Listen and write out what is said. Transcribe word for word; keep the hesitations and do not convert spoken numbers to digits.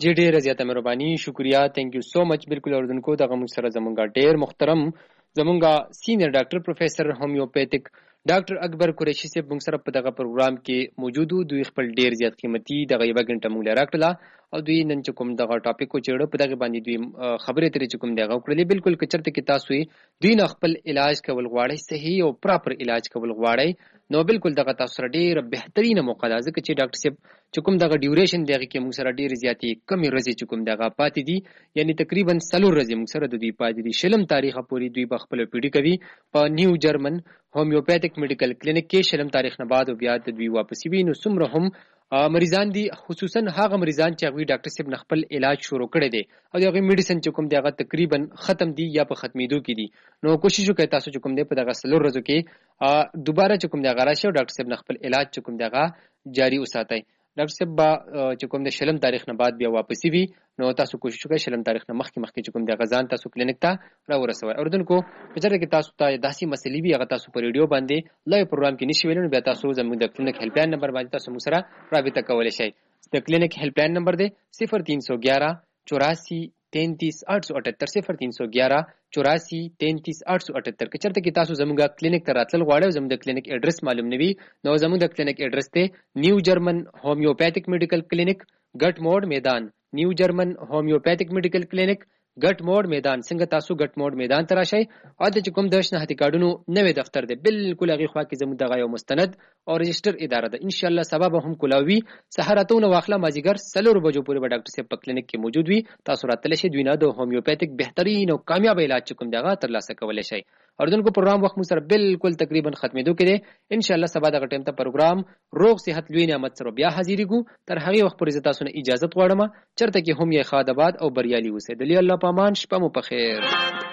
جی ډیره زیاته مهرباني، شکریا، تھینک یو سو مچ. بالکل اردوونکو دغه موږ سره زمونږ ډیر محترم زمونږ سینیئر ډاکټر پروفیسر هومیوپیتک ډاکټر اکبر قریشي صاحب موږ سره په دغه پروګرام کې موجود وو. دوی خپل ډیر زیات قیمتي دغه یوه غنټه موږ له راکړله او دوی نن چې کوم دغه ټاپک وچېړه په دغه باندې دوی خبرې ترې چې کوم دغه وکړلې. بالکل که چېرته کې تاسو یې دوی نه خپل علاج کول غواړئ، صحیح او پراپر علاج کول غواړئ، نو بالکل دغه تاسو سره ډیره بهترینه موقع ده، ځکه چې ډاکټر صاحب چې کوم دغه ډیوریشن دغه کې موږ سره ډیرې زیاتې کمې ورځې چې کوم دغه پاتې دي، یعنی تقریبا څلور ورځې موږ سره د دوی پاتې دي. شلم تاریخه پورې دوی په خپله پیډي کوي په نیو جرمن هومیوپیتک میډیکل کلینک کې. شلم تاریخ نه بعد بیا د دوی واپسی وي. نو څومره هم مریضان دي، خصوصا هغه مریضان چې هغوی ډاکټر صاحب نه خپل علاج شروع کړی دی او د هغوی میډیسن چې کوم دی هغه تقریبا ختم دي یا په ختمېدو کې دي، نو کوشش وکړئ تاسو چې کوم دی په دغه څلور ورځو کې دوباره چې کوم دی هغه راشئ او ډاکټر صاحب نه خپل علاج چې کوم دی هغه جاري وساتئ. ډاکټر صاحب به چې کوم د شلم تاریخ نه بعد بیا واپسی وي، نو تاسو کوشش وکړئ شلم تاریخ نه مخکې مخکې چې کوم دی غزان تاسو کلینیک ته راورسوئ. اردوونکو په چېرته کې تاسو ته داسې مسلې وي هغه تاسو په ریډیو باندې لایو پروګرام کې نشي ویلی، نو بیا تاسو زموږ د کلینیک هیلپ لاین نمبر باندې تاسو موږ سره رابطه کولی شئ. د کلینیک هیلپ لاین نمبر دی صفر تین سو گیارہ چوراسی تینتیس آٹھ سو اٹھتر صفر تین سو گیارہ چوراسی تینتیس آٹھ سو اٹھتر. که چېرته کې تاسو زموږ کلینیک ته راتلل غواړئ او زموږ د کلینیک ایډرس معلوم نه وي، نو زموږ د کلینیک ایډرس دی نیو جرمن هومیوپیتک میډیکل کلینیک ګټ موډ میدان. نیو جرمن هومیوپیتک میډیکل کلینیک ګټ موډ میدان. څنګه تاسو ګټ موډ میدان ته راشئ او د چې کوم د شناختی کارډونو نوی دفتر دی بالکل هغې خوا کې زموږ دغه یو مستند او رجسټر اداره ده. انشاءالله سبا به هم کلاوي سهار اته نه واخله مازدیګر څلورو بجو پورې به ډاکټر صاحب په کلینیک کې موجود وي. تاسو راتلی شئ، دوی نه د هومیوپیتک بهترین او کامیاب علاج چې کوم دی هغه ترلاسه کولی شئ. اردوونکو پروګرام وخت موږ سره بالکل تقریبا ختمېدو کې دی. انشاءالله سبا دغه ټایم ته پروګرام روغ صحت لوی نعمت سره بیا حاضرېږو. تر هغې وخت پورې زه تاسو نه اجازت غواړم، چېرته کې هم یې ښاد آباد او بریالي اوسېدلي. الله په امان، شپه مو په خیر.